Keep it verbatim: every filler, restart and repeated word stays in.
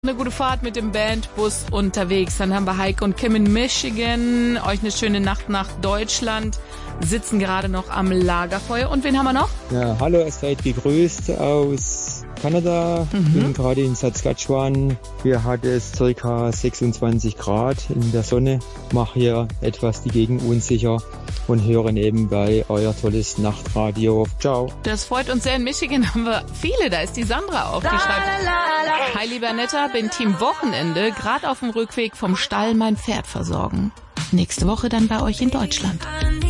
Eine gute Fahrt mit dem Bandbus unterwegs. Dann haben wir Heike und Kim in Michigan. Euch eine schöne Nacht nach Deutschland. Sitzen gerade noch am Lagerfeuer. Und wen haben wir noch? Ja, hallo, es seid gegrüßt aus Kanada. Ich Mhm. bin gerade in Saskatchewan. Hier hat es ca. sechsundzwanzig Grad in der Sonne. Mache hier etwas die Gegend unsicher und höre nebenbei euer tolles Nachtradio. Ciao. Das freut uns sehr. In Michigan haben wir viele. Da ist die Sandra auch. Die schreibt: Hi, lieber Netter, bin Team Wochenende. Gerade auf dem Rückweg vom Stall mein Pferd versorgen. Nächste Woche dann bei euch in Deutschland.